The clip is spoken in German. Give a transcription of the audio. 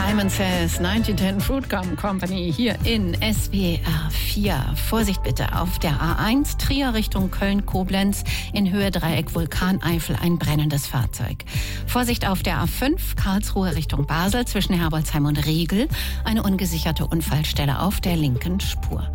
Simon Says, 1910 Fruit Gum Company hier in SWR 4. Vorsicht bitte auf der A1 Trier Richtung Köln-Koblenz, in Höhe Dreieck Vulkaneifel ein brennendes Fahrzeug. Vorsicht auf der A5 Karlsruhe Richtung Basel zwischen Herbolzheim und Riegel, eine ungesicherte Unfallstelle auf der linken Spur.